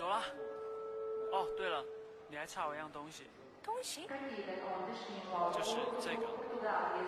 走啦。哦，对了，你还差我一样东西。 东西？ 就是这个。